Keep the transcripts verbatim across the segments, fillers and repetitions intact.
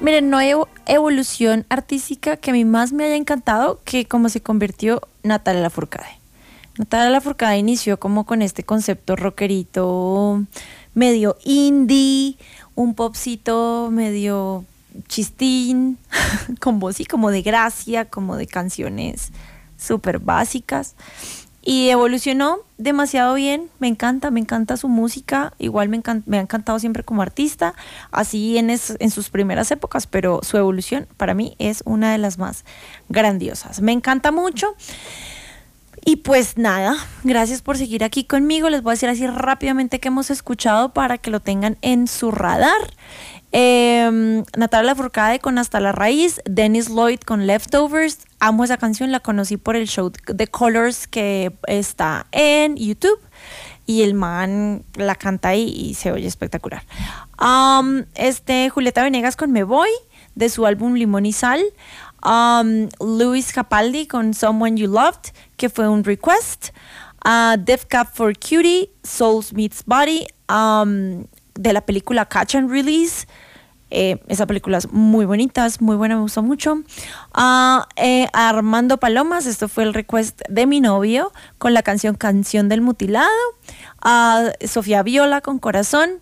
Miren, no hay evo- evolución artística que a mí más me haya encantado que como se convirtió Natalia Lafourcade. Natalia Lafourcade inició como con este concepto rockerito, medio indie, un popcito medio chistín, con voz y como de gracia, como de canciones súper básicas. Y evolucionó demasiado bien, me encanta, me encanta su música, igual me, encan- me ha encantado siempre como artista, así en, es- en sus primeras épocas, pero su evolución para mí es una de las más grandiosas. Me encanta mucho. Y pues nada, gracias por seguir aquí conmigo. Les voy a decir así rápidamente que hemos escuchado para que lo tengan en su radar. Eh, Natalia Lafourcade con Hasta la Raíz, Dennis Lloyd con Leftovers. Amo esa canción, la conocí por el show The Colors que está en YouTube. Y el man la canta ahí y se oye espectacular. Um, este, Julieta Venegas con Me Voy, de su álbum Limón y Sal. Um, Luis Capaldi con Someone You Loved, que fue un request. Uh, Def Cab for Cutie, Souls Meets Body, um, de la película Catch and Release. Eh, esa película es muy bonita, es muy buena, me gustó mucho. Uh, eh, Armando Palomas, esto fue el request de mi novio con la canción Canción del Mutilado. Uh, Sofía Viola con Corazón.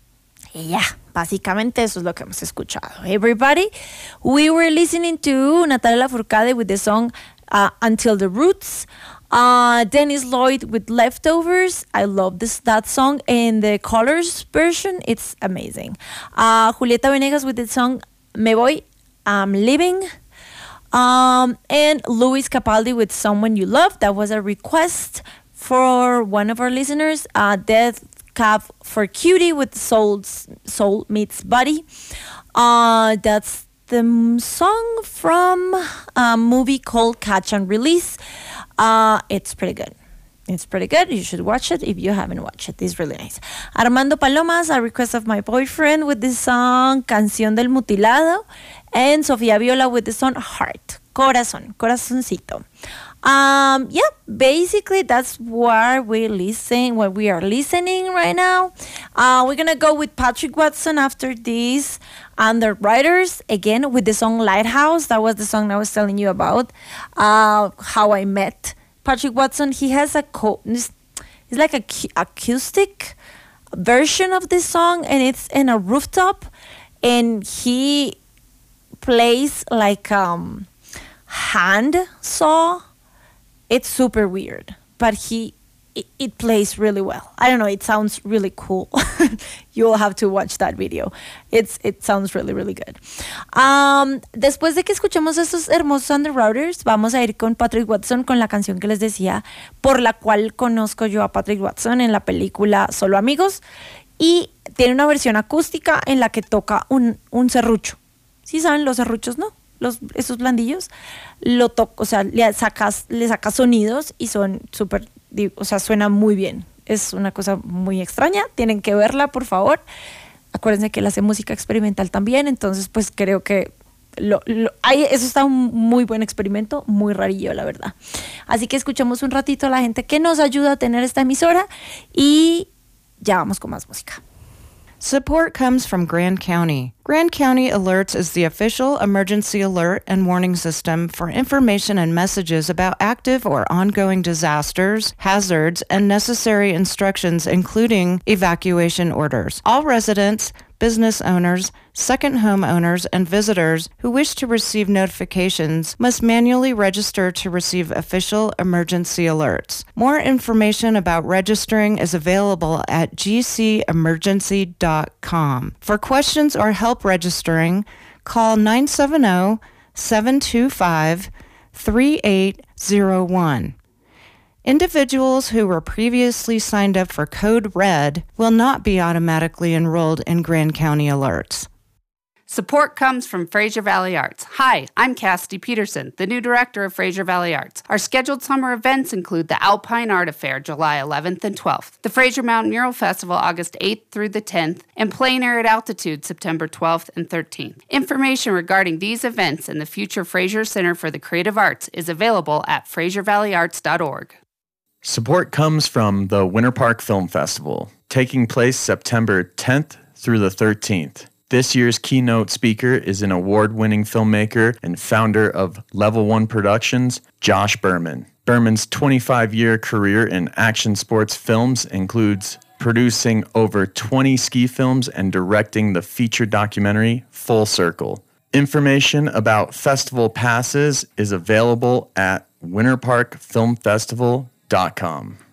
Y ya, básicamente eso es lo que hemos escuchado. Everybody, we were listening to Natalia Lafourcade with the song uh, Until the Roots. Uh, Dennis Lloyd with Leftovers. I love this that song. And the Colors version, it's amazing. Uh, Julieta Venegas with the song Me Voy, I'm Living. Um, and Luis Capaldi with Someone You Love. That was a request for one of our listeners. Uh, Death Cab for Cutie with Soul, Soul Meets Body. Uh, that's the m- song from a movie called Catch and Release. Uh, it's pretty good. It's pretty good. You should watch it if you haven't watched it. It's really nice. Armando Palomas, a request of my boyfriend with the song Canción del Mutilado. And Sofía Viola with the song Heart. Corazón. Corazoncito. Um, yeah, basically that's where we listen, what we are listening right now. Uh, we're gonna go with Patrick Watson after this, Underwriters, again with the song Lighthouse. That was the song I was telling you about, uh, how I met Patrick Watson. He has a, co- it's it's like a cu- acoustic version of this song, and it's in a rooftop, and he plays like um hand saw. It's super weird, but he it, it plays really well. I don't know, it sounds really cool. You'll have to watch that video. It's it sounds really really good. Um, después de que escuchemos estos hermosos Underwriters, vamos a ir con Patrick Watson con la canción que les decía, por la cual conozco yo a Patrick Watson en la película Solo Amigos, y tiene una versión acústica en la que toca un, un serrucho. ¿Sí saben los serruchos, no? Los, esos blandillos, lo to- o sea, le sacas, le sacas sonidos y son súper, o sea, suena muy bien. Es una cosa muy extraña, tienen que verla, por favor. Acuérdense que él hace música experimental también, entonces pues creo que lo, lo, hay, eso está un muy buen experimento, muy rarillo, la verdad. Así que escuchemos un ratito a la gente que nos ayuda a tener esta emisora y ya vamos con más música. Support comes from Grand County. Grand County Alerts is the official emergency alert and warning system for information and messages about active or ongoing disasters, hazards, and necessary instructions, including evacuation orders. All residents, business owners, second home owners, and visitors who wish to receive notifications must manually register to receive official emergency alerts. More information about registering is available at g c emergency dot com. For questions or help registering, call nine seven zero, seven two five, three eight zero one. Individuals who were previously signed up for Code Red will not be automatically enrolled in Grand County Alerts. Support comes from Fraser Valley Arts. Hi, I'm Cassidy Peterson, the new director of Fraser Valley Arts. Our scheduled summer events include the Alpine Art Affair, July eleventh and twelfth, the Fraser Mountain Mural Festival, August eighth through the tenth, and Plein Air at Altitude, September twelfth and thirteenth. Information regarding these events and the future Fraser Center for the Creative Arts is available at fraser valley arts dot org. Support comes from the Winter Park Film Festival, taking place September tenth through the thirteenth. This year's keynote speaker is an award-winning filmmaker and founder of Level One Productions, Josh Berman. Berman's twenty-five-year career in action sports films includes producing over twenty ski films and directing the feature documentary Full Circle. Information about festival passes is available at winter park film festival dot com.